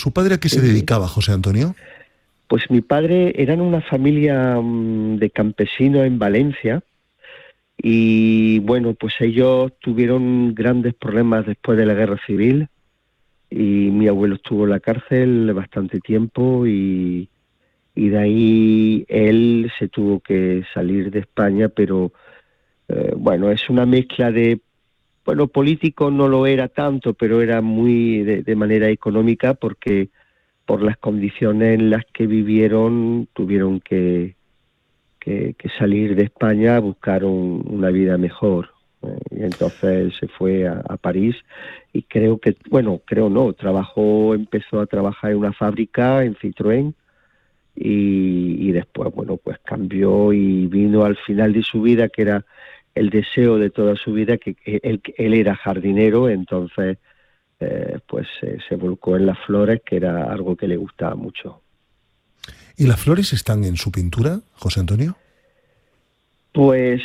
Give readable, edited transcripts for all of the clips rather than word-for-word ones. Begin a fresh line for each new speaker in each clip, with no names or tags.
¿Su padre a qué se
Sí.
dedicaba, José Antonio?
Pues mi padre eran una familia de campesinos en Valencia y bueno, pues ellos tuvieron grandes problemas después de la guerra civil y mi abuelo estuvo en la cárcel bastante tiempo y de ahí él se tuvo que salir de España, pero bueno, es una mezcla de, bueno, político no lo era tanto, pero era muy de manera económica porque por las condiciones en las que vivieron tuvieron que salir de España a buscar una vida mejor. Y entonces él se fue a París y creo que, bueno, creo no, empezó a trabajar en una fábrica en Citroën y después, bueno, pues cambió y vino al final de su vida, que era el deseo de toda su vida, que él era jardinero, entonces pues se volcó en las flores, que era algo que le gustaba mucho.
¿Y las flores están en su pintura, José Antonio?
Pues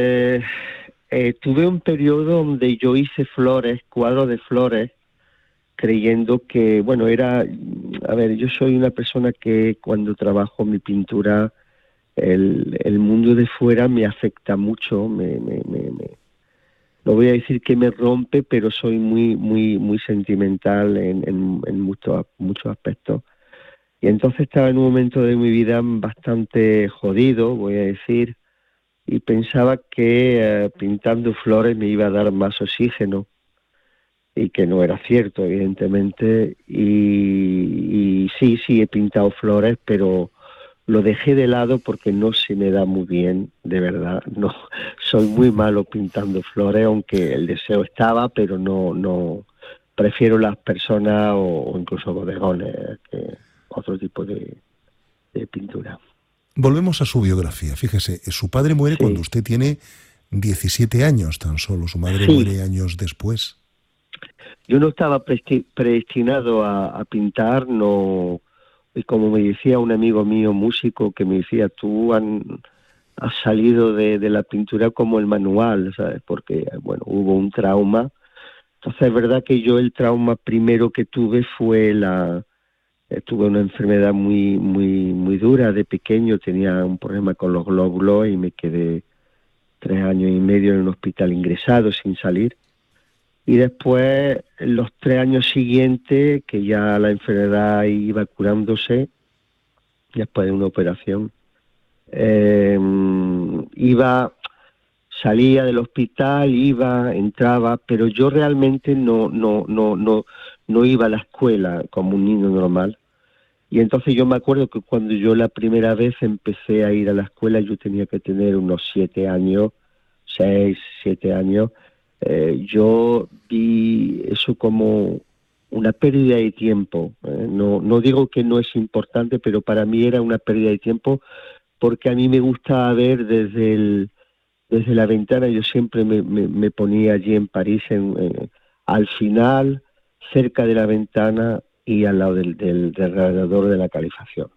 tuve un periodo donde yo hice flores, cuadros de flores, creyendo que, bueno, a ver, yo soy una persona que cuando trabajo mi pintura, el mundo de fuera me afecta mucho, no voy a decir que me rompe, pero soy muy sentimental en muchos aspectos. Y entonces estaba en un momento de mi vida bastante jodido, voy a decir, y pensaba que pintando flores me iba a dar más oxígeno y que no era cierto, evidentemente. Y sí, he pintado flores, pero lo dejé de lado porque no se me da muy bien, de verdad. No, soy muy malo pintando flores, aunque el deseo estaba, pero no. Prefiero las personas o incluso bodegones que otro tipo de pintura.
Volvemos a su biografía. Fíjese, su padre muere cuando
Sí,
usted tiene 17 años tan solo. Su madre
sí.
muere años después.
Yo no estaba predestinado a pintar, no. Y como me decía un amigo mío, músico, que me decía, has salido de la pintura como el manual, ¿sabes? Porque, bueno, hubo un trauma. Entonces, es verdad que yo el trauma primero que tuve fue tuve una enfermedad muy dura de pequeño, tenía un problema con los glóbulos y me quedé 3 años y medio en un hospital ingresado sin salir. Y después, en los 3 años siguientes, que ya la enfermedad iba curándose, después de una operación, eh, iba, salía del hospital, entraba, pero yo realmente no iba a la escuela como un niño normal. Y entonces yo me acuerdo que cuando yo la primera vez empecé a ir a la escuela, yo tenía que tener unos 7 años, 6, 7 años. Yo vi eso como una pérdida de tiempo. No digo que no es importante, pero para mí era una pérdida de tiempo porque a mí me gustaba ver desde la ventana. Yo siempre me ponía allí en París, al final, cerca de la ventana y al lado del radiador de la calefacción.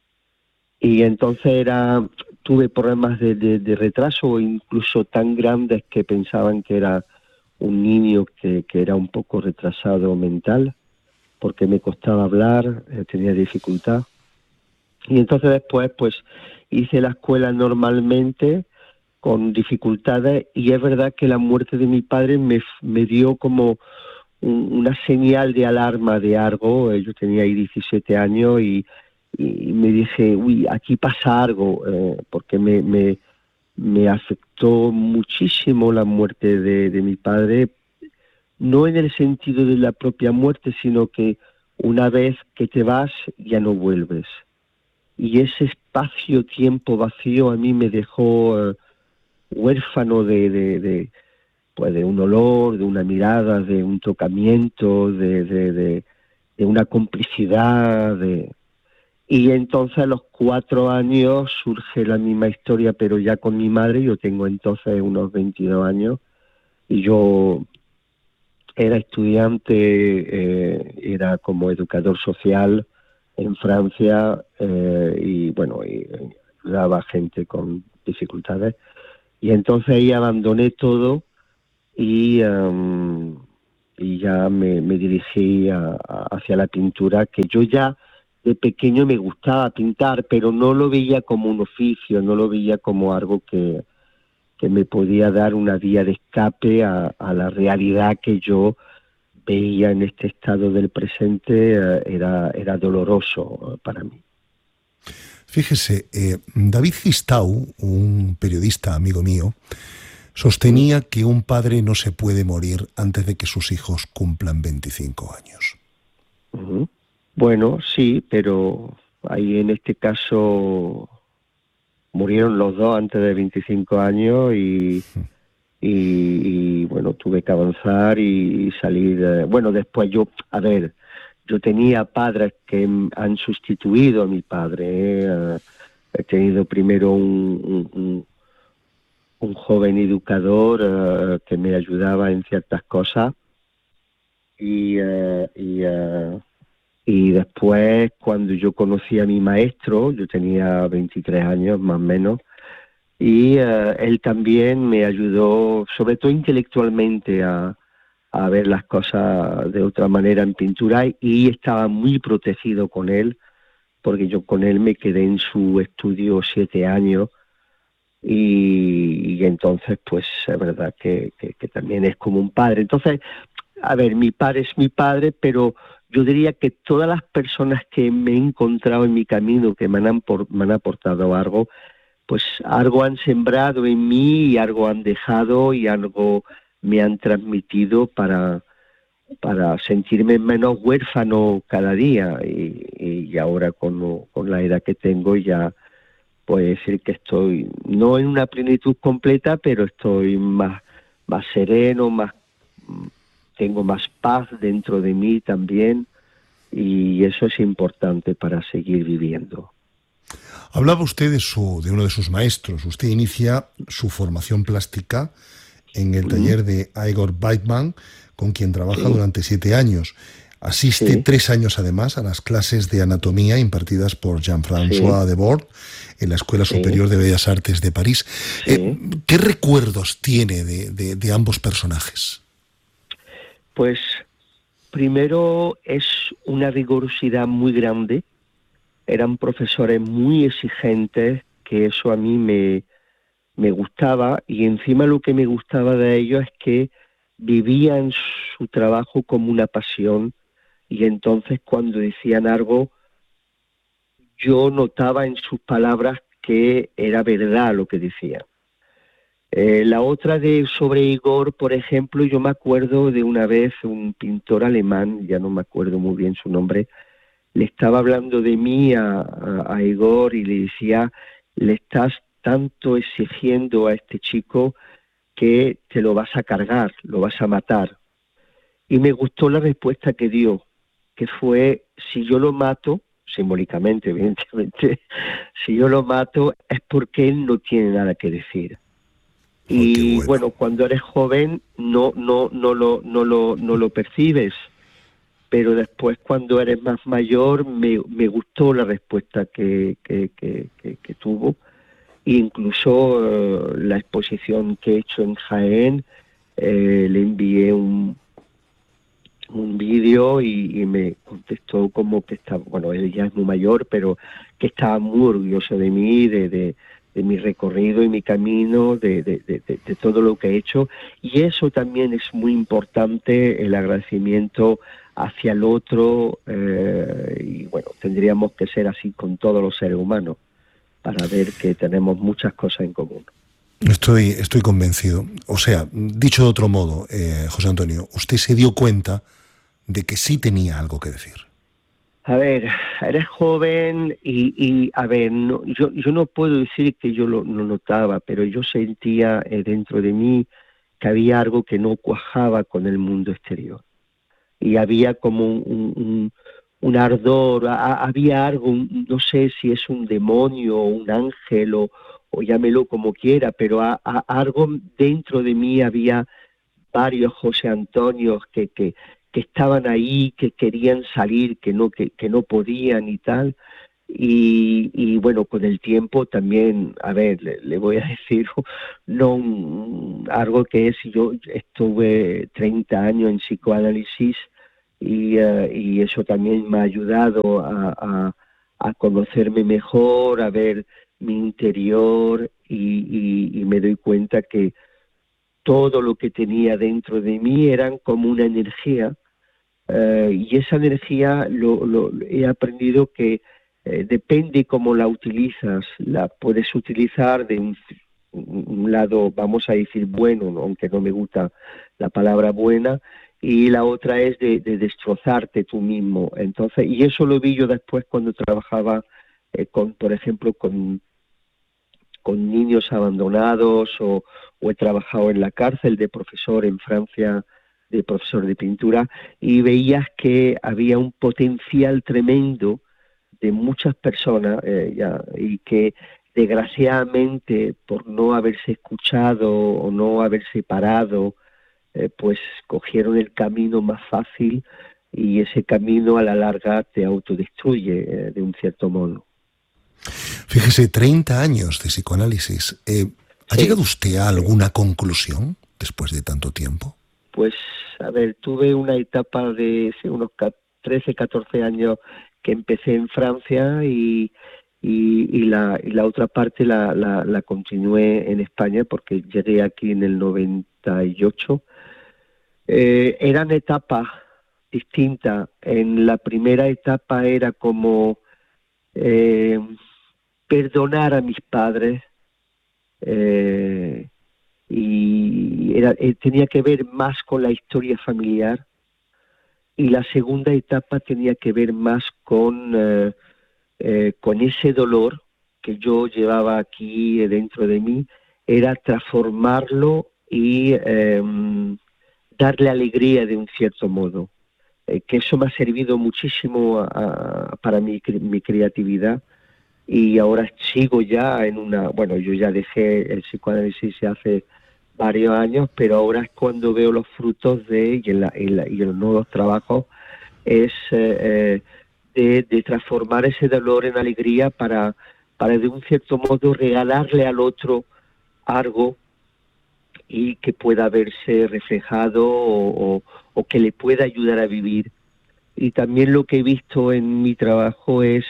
Y entonces tuve problemas de retraso, incluso tan grandes que pensaban que era un niño que era un poco retrasado mental, porque me costaba hablar, tenía dificultad. Y entonces después, pues, hice la escuela normalmente, con dificultades, y es verdad que la muerte de mi padre me dio como una señal de alarma de algo. Yo tenía ahí 17 años y me dije, uy, aquí pasa algo, porque me afectó muchísimo la muerte de mi padre, no en el sentido de la propia muerte, sino que una vez que te vas ya no vuelves. Y ese espacio-tiempo vacío a mí me dejó huérfano pues de un olor, de una mirada, de un tocamiento, de una complicidad. Y entonces a los 4 años surge la misma historia, pero ya con mi madre. Yo tengo entonces unos 22 años y yo era estudiante, era como educador social en Francia, y bueno, ayudaba a gente con dificultades. Y entonces ahí abandoné todo y y ya me dirigí hacia la pintura, que yo ya de pequeño me gustaba pintar, pero no lo veía como un oficio, no lo veía como algo que me podía dar una vía de escape a la realidad que yo veía en este estado del presente. Era doloroso para mí.
Fíjese, David Gistau, un periodista amigo mío, sostenía que un padre no se puede morir antes de que sus hijos cumplan 25 años.
Uh-huh. Bueno, sí, pero ahí en este caso murieron los dos antes de 25 años y bueno, tuve que avanzar y salir. Bueno, después yo tenía padres que han sustituido a mi padre. He tenido primero un joven educador que me ayudaba en ciertas cosas y después, cuando yo conocí a mi maestro, yo tenía 23 años más o menos, y él también me ayudó, sobre todo intelectualmente, a ver las cosas de otra manera en pintura, y estaba muy protegido con él, porque yo con él me quedé en su estudio 7 años, y entonces pues es verdad que también es como un padre. Entonces, a ver, mi padre es mi padre, pero yo diría que todas las personas que me he encontrado en mi camino, que me han aportado algo, pues algo han sembrado en mí y algo han dejado y algo me han transmitido para sentirme menos huérfano cada día. Y ahora con la edad que tengo ya puedo decir que estoy no en una plenitud completa, pero estoy más sereno, tengo más paz dentro de mí también, y eso es importante para seguir viviendo.
Hablaba usted de uno de sus maestros. Usted inicia su formación plástica en el taller de Igor Weitman, con quien trabaja durante 7 años. Asiste 3 años además a las clases de anatomía impartidas por Jean-François Debord en la Escuela Superior de Bellas Artes de París. ¿Qué recuerdos tiene de ambos personajes?
Pues primero es una rigurosidad muy grande. Eran profesores muy exigentes, que eso a mí me gustaba, y encima lo que me gustaba de ellos es que vivían su trabajo como una pasión, y entonces cuando decían algo yo notaba en sus palabras que era verdad lo que decían. La otra sobre Igor, por ejemplo, yo me acuerdo de una vez un pintor alemán, ya no me acuerdo muy bien su nombre, le estaba hablando de mí a Igor y le decía: le estás tanto exigiendo a este chico que te lo vas a cargar, lo vas a matar. Y me gustó la respuesta que dio, que fue: si yo lo mato, simbólicamente evidentemente, si yo lo mato es porque él no tiene nada que decir. Y bueno, cuando eres joven no lo percibes, pero después cuando eres más mayor me gustó la respuesta que tuvo. E incluso la exposición que he hecho en Jaén, le envié un vídeo y me contestó como que estaba, bueno, él ya es muy mayor, pero que estaba muy orgulloso de mí, de mi recorrido y mi camino, de todo lo que he hecho. Y eso también es muy importante, el agradecimiento hacia el otro, y bueno, tendríamos que ser así con todos los seres humanos para ver que tenemos muchas cosas en común.
Estoy convencido. O sea, dicho de otro modo, José Antonio, usted se dio cuenta de que sí tenía algo que decir.
A ver, eres joven y a ver, yo no puedo decir que yo lo notaba, pero yo sentía dentro de mí que había algo que no cuajaba con el mundo exterior. Y había como un ardor, había algo, no sé si es un demonio o un ángel o llámelo como quiera, pero algo dentro de mí. Había varios José Antonios que estaban ahí, que querían salir, que no podían y tal. Y bueno, con el tiempo también, a ver, le voy a decir no algo que es, yo estuve 30 años en psicoanálisis y eso también me ha ayudado a conocerme mejor, a ver mi interior y me doy cuenta que todo lo que tenía dentro de mí eran como una energía y esa energía he aprendido que depende cómo la utilizas. La puedes utilizar de un lado, vamos a decir, bueno, ¿no? Aunque no me gusta la palabra buena, y la otra es de destrozarte tú mismo. Entonces, y eso lo vi yo después cuando trabajaba por ejemplo, con niños abandonados o he trabajado en la cárcel de profesor en Francia, de profesor de pintura, y veías que había un potencial tremendo de muchas personas y que desgraciadamente por no haberse escuchado o no haberse parado, pues cogieron el camino más fácil y ese camino a la larga te autodestruye de un cierto modo.
Fíjese, 30 años de psicoanálisis. ¿Ha
Sí,
llegado usted a alguna conclusión después de tanto tiempo?
pues, a ver, tuve una etapa de sí, unos 13, 14 años que empecé en Francia y la otra parte la continué en España porque llegué aquí en el 98. Eran etapas distintas. En la primera etapa era como eh, perdonar a mis padres, eh, tenía que ver más con la historia familiar, y la segunda etapa tenía que ver más con ese dolor que yo llevaba aquí dentro de mí, era transformarlo y darle alegría de un cierto modo, que eso me ha servido muchísimo para mi creatividad. Y ahora sigo ya bueno, yo ya dejé el psicoanálisis hace varios años, pero ahora es cuando veo los frutos y en los nuevos trabajos, es de transformar ese dolor en alegría para de un cierto modo regalarle al otro algo y que pueda verse reflejado o que le pueda ayudar a vivir. Y también lo que he visto en mi trabajo es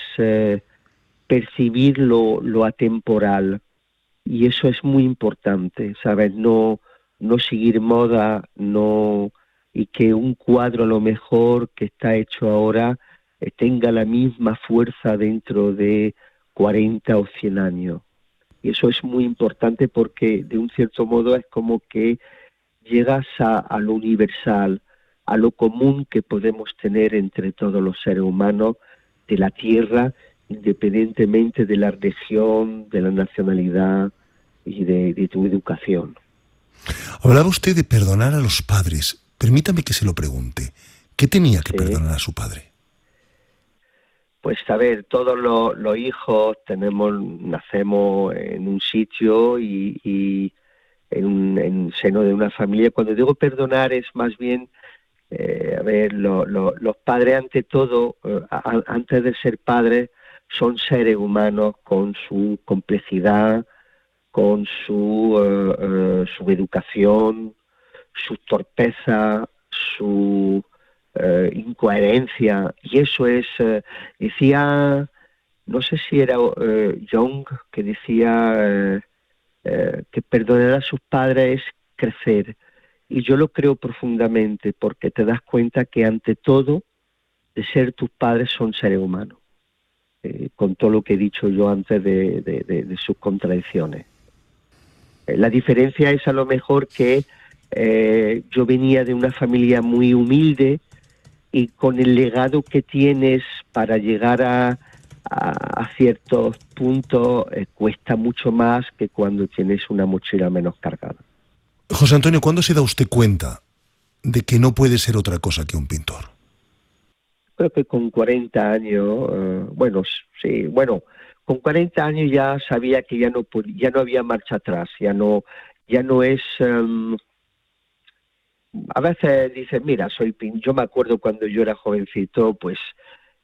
percibir lo atemporal, y eso es muy importante, ¿sabes? No seguir moda, no, y que un cuadro a lo mejor que está hecho ahora tenga la misma fuerza dentro de 40 o 100 años. Y eso es muy importante porque de un cierto modo es como que llegas a lo universal, a lo común que podemos tener entre todos los seres humanos de la Tierra, independientemente de la región, de la nacionalidad y de tu educación.
Hablaba usted de perdonar a los padres. Permítame que se lo pregunte. ¿Qué tenía que
Sí.
perdonar a su padre?
Pues a ver, todos los hijos nacemos en un sitio y en un seno de una familia. Cuando digo perdonar es más bien, a ver, los padres ante todo, antes de ser padres, son seres humanos con su complejidad, con su educación, su torpeza, su incoherencia, y eso es, decía, no sé si era Jung, que decía que perdonar a sus padres es crecer, y yo lo creo profundamente, porque te das cuenta que ante todo, de ser tus padres son seres humanos, con todo lo que he dicho yo antes de sus contradicciones. La diferencia es a lo mejor que yo venía de una familia muy humilde y con el legado que tienes para llegar a ciertos puntos cuesta mucho más que cuando tienes una mochila menos cargada.
José Antonio, ¿cuándo se da usted cuenta de que no puede ser otra cosa que un pintor?
Creo que con 40 años, bueno, sí, bueno, con 40 años ya sabía que ya no había marcha atrás, ya no es... a veces dices, mira, yo me acuerdo cuando yo era jovencito, pues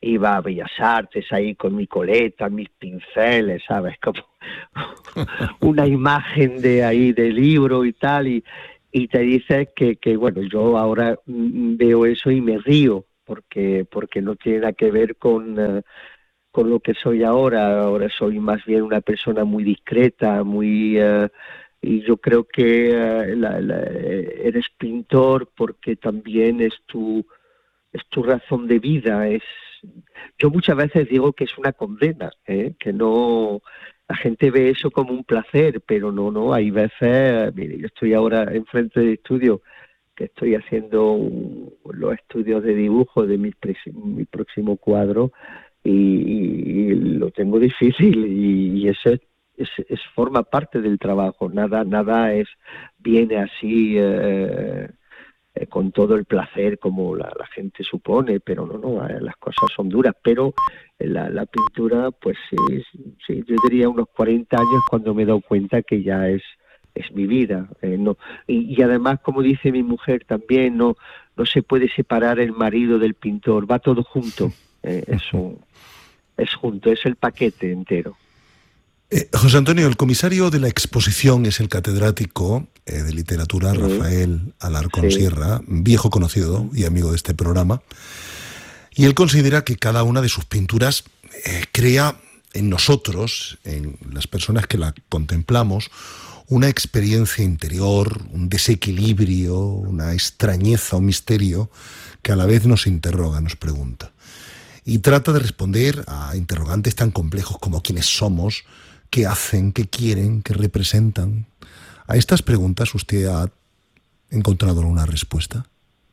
iba a Bellas Artes ahí con mi coleta, mis pinceles, ¿sabes? Como una imagen de ahí de libro y tal, y te dices que bueno, yo ahora veo eso y me río, porque no tiene nada que ver con lo que soy ahora. Ahora soy más bien una persona muy discreta, y yo creo que eres pintor porque también es tu razón de vida. Yo muchas veces digo que es una condena, que no, la gente ve eso como un placer, pero no, hay veces, mire, yo estoy ahora enfrente del estudio, que estoy haciendo los estudios de dibujo de mi próximo cuadro, y lo tengo difícil, y eso forma parte del trabajo. Nada viene así con todo el placer como la gente supone, pero no, las cosas son duras. Pero la pintura, pues sí, yo diría unos 40 años cuando me he dado cuenta que ya es mi vida. No, y además, como dice mi mujer también, no se puede separar el marido del pintor, va todo junto. Eso es junto, es el paquete entero.
José Antonio, el comisario de la exposición es el catedrático de literatura Rafael Alarcón Sierra, viejo conocido y amigo de este programa, y él considera que cada una de sus pinturas crea en nosotros, en las personas que la contemplamos, una experiencia interior, un desequilibrio, una extrañeza, un misterio que a la vez nos interroga, nos pregunta. Y trata de responder a interrogantes tan complejos como quiénes somos, qué hacen, qué quieren, qué representan. A estas preguntas, ¿usted ha encontrado alguna respuesta?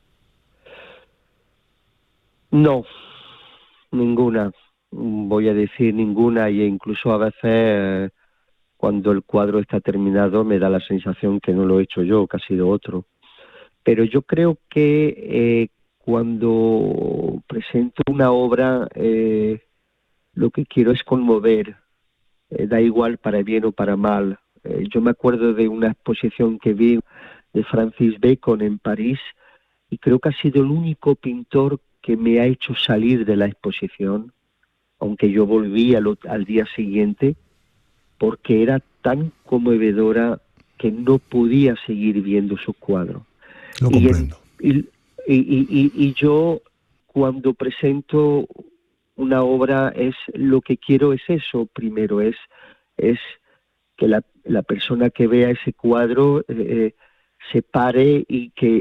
No, ninguna. Voy a decir ninguna, y incluso a veces cuando el cuadro está terminado me da la sensación que no lo he hecho yo, que ha sido otro. Pero yo creo que cuando presento una obra, lo que quiero es conmover. Da igual para bien o para mal. Yo me acuerdo de una exposición que vi de Francis Bacon en París, y creo que ha sido el único pintor que me ha hecho salir de la exposición, aunque yo volví al día siguiente, porque era tan conmovedora que no podía seguir viendo sus cuadros.
Lo comprendo.
Y yo, cuando presento una obra, lo que quiero es eso. Primero es que la persona que vea ese cuadro se pare y que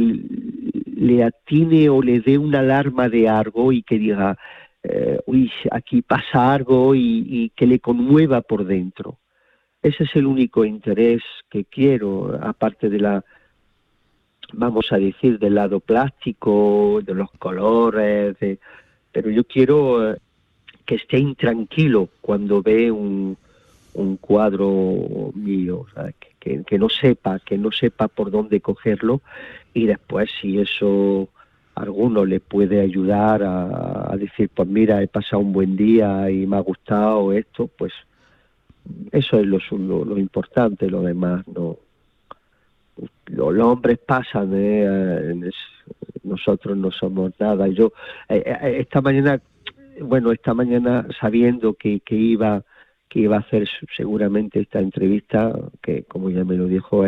le atine o le dé una alarma de algo, y que diga, uy, aquí pasa algo, y que le conmueva por dentro. Ese es el único interés que quiero, aparte vamos a decir, del lado plástico, de los colores, pero yo quiero que esté intranquilo cuando ve un cuadro mío, o sea, que no sepa por dónde cogerlo, y después, si eso a alguno le puede ayudar a decir, pues mira, he pasado un buen día y me ha gustado esto, pues eso es lo importante. Lo demás no. Los hombres pasan, nosotros no somos nada. Yo esta mañana sabiendo que iba a hacer seguramente esta entrevista, que como ya me lo dijo,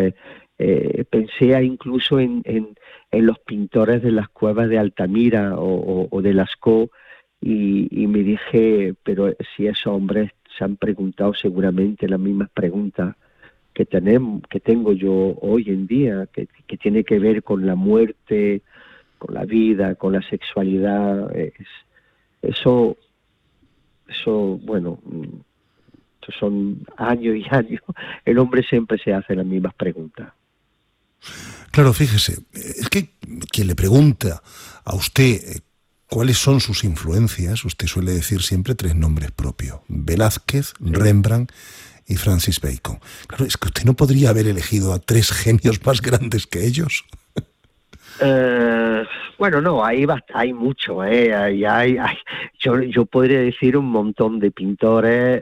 pensé incluso en los pintores de las cuevas de Altamira o de Lascaux, y me dije, pero si esos hombres se han preguntado seguramente las mismas preguntas que tengo yo hoy en día, que tiene que ver con la muerte, con la vida, con la sexualidad. Eso, bueno, son años y años. El hombre siempre se hace las mismas preguntas.
Claro, fíjese, es que quien le pregunta a usted cuáles son sus influencias, usted suele decir siempre 3 nombres propios: Velázquez, Rembrandt y Francis Bacon. Claro, es que usted no podría haber elegido a 3 genios más grandes que ellos.
Bueno, no, hay mucho, yo podría decir un montón de pintores.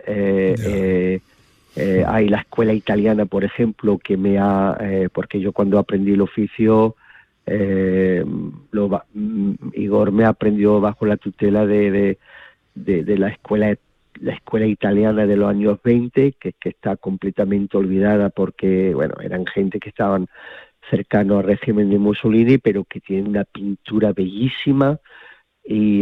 Hay la escuela italiana, por ejemplo, que porque yo cuando aprendí el oficio Igor me aprendió bajo la tutela de la escuela italiana de los años 20, que está completamente olvidada porque, bueno, eran gente que estaban cercanos al régimen de Mussolini, pero que tienen una pintura bellísima. Y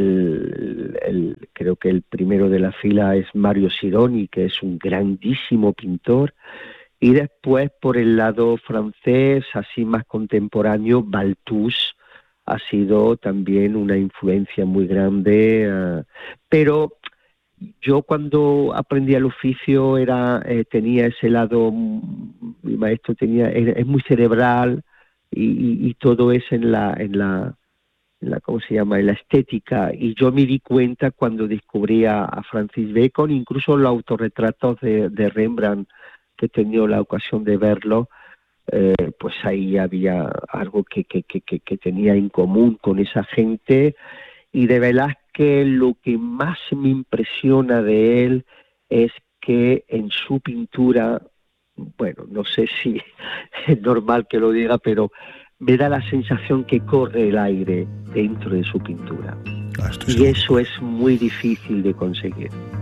creo que el primero de la fila es Mario Sironi, que es un grandísimo pintor. Y después, por el lado francés, así más contemporáneo, Balthus ha sido también una influencia muy grande. Pero yo cuando aprendí el oficio tenía ese lado, mi maestro es muy cerebral, y todo es en la ¿cómo se llama?, en la estética. Y yo me di cuenta cuando descubrí a Francis Bacon, incluso los autorretratos de Rembrandt, que he tenido la ocasión de verlo, pues ahí había algo que tenía en común con esa gente. Y de Velázquez lo que más me impresiona de él es que en su pintura, bueno, no sé si es normal que lo diga, pero me da la sensación que corre el aire dentro de su pintura. Y eso es muy difícil de conseguir.